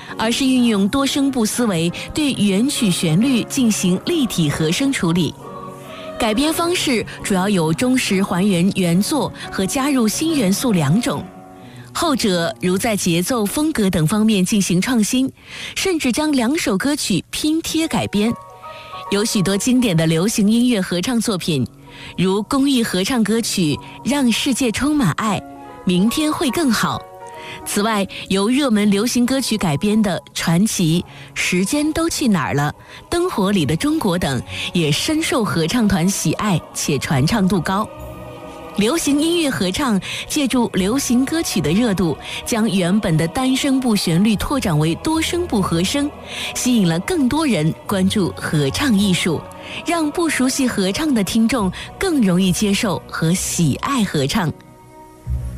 而是运用多声部思维对原曲旋律进行立体和声处理。改编方式主要有忠实还原原作和加入新元素两种，后者如在节奏、风格等方面进行创新，甚至将2首歌曲拼贴改编。有许多经典的流行音乐合唱作品，如公益合唱歌曲《让世界充满爱》、《明天会更好》。此外，由热门流行歌曲改编的《传奇》、《时间都去哪儿了》、《灯火里的中国》等，也深受合唱团喜爱且传唱度高。流行音乐合唱借助流行歌曲的热度，将原本的单声部旋律拓展为多声部和声，吸引了更多人关注合唱艺术，让不熟悉合唱的听众更容易接受和喜爱合唱。